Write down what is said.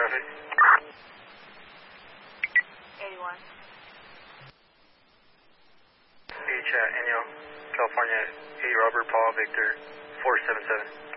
traffic. 81. Beach at Inyo, California, 8 Robert Paul Victor 477.